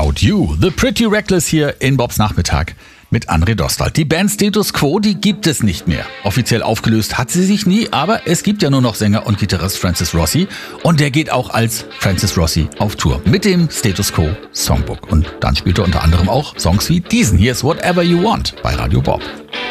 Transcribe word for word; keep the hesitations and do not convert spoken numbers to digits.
About You. The Pretty Reckless hier in Bobs Nachmittag mit André Dostwald. Die Band Status Quo, die gibt es nicht mehr. Offiziell aufgelöst hat sie sich nie, aber es gibt ja nur noch Sänger und Gitarrist Francis Rossi. Und der geht auch als Francis Rossi auf Tour mit dem Status Quo Songbook. Und dann spielt er unter anderem auch Songs wie diesen. Hier ist Whatever You Want bei Radio Bob.